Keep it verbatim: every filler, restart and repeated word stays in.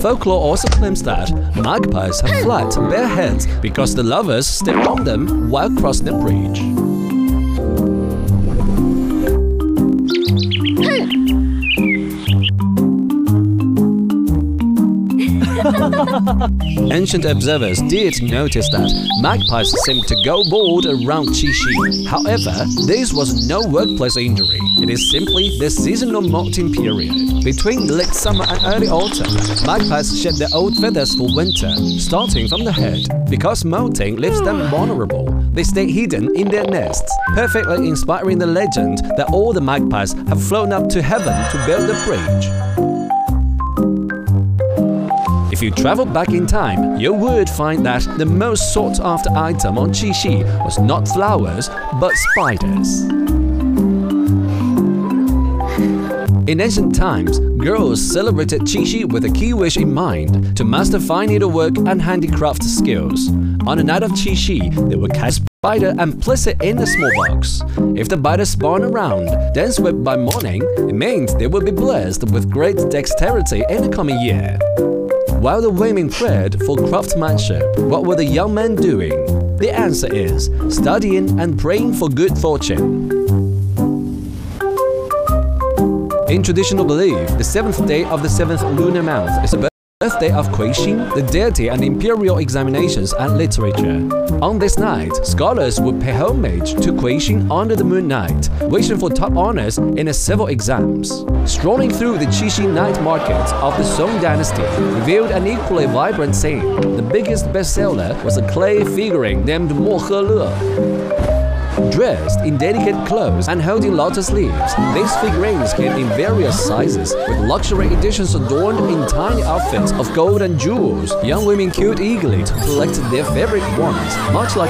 Folklore also claims that magpies have flat, bare heads because the lovers step on them while crossing the bridge. Ancient observers did notice that magpies seemed to go bald around Qixi. However, this was no workplace injury. It is simply the seasonal molting period. Between late summer and early autumn, magpies shed their old feathers for winter, starting from the head. Because molting leaves them vulnerable, they stay hidden in their nests, perfectly inspiring the legend that all the magpies have flown up to heaven to build the bridge. If you travel back in time, you would find that the most sought-after item on Qixi was not flowers, but spiders. In ancient times, girls celebrated Qixi with a key wish in mind, to master fine needlework and handicraft skills. On the night of Qixi, they would catch a spider and place it in a small box. If the spider spun around, then swept by morning, it meant they would be blessed with great dexterity in the coming year. While the women prayed for craftsmanship, what were the young men doing? The answer is studying and praying for good fortune. In traditional belief, the seventh day of the seventh lunar month is the birthday of Kuixin, the deity and imperial examinations and literature. On this night, scholars would pay homage to Kuixin under the moon night, wishing for top honors in the civil exams. Strolling through the Qixi night market of the Song dynasty revealed an equally vibrant scene. The biggest bestseller was a clay figurine named Mo He Le. Dressed in delicate clothes and holding lotus leaves, these figurines came in various sizes, with luxury editions adorned in tiny outfits of gold and jewels. Young women queued eagerly to collect their favorite ones, much like